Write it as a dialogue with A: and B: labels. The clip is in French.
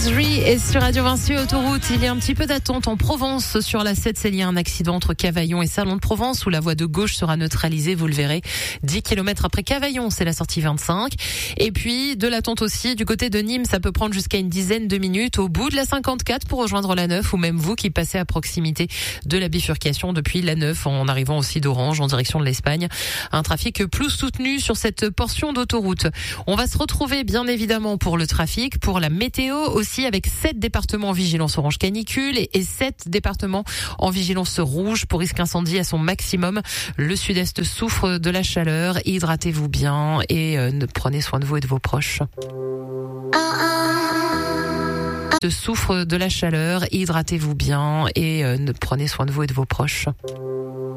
A: Misery est sur Radio Vinci Autoroute. Il y a un petit peu d'attente en Provence sur la 7. Il y a un accident entre Cavaillon et Salon de Provence où la voie de gauche sera neutralisée. Vous le verrez. 10 km après Cavaillon, c'est la sortie 25. Et puis, de l'attente aussi du côté de Nîmes. Ça peut prendre jusqu'à une dizaine de minutes au bout de la 54 pour rejoindre la 9 ou même vous qui passez à proximité de la bifurcation depuis la 9 en arrivant aussi d'Orange en direction de l'Espagne. Un trafic plus soutenu sur cette portion d'autoroute. On va se retrouver bien évidemment pour le trafic, pour la météo aussi avec 7 départements en vigilance orange canicule et 7 départements en vigilance rouge pour risque incendie à son maximum. Le sud-est souffre de la chaleur. Hydratez-vous bien et prenez soin de vous et de vos proches. Souffre de la chaleur, hydratez-vous bien et prenez soin de vous et de vos proches.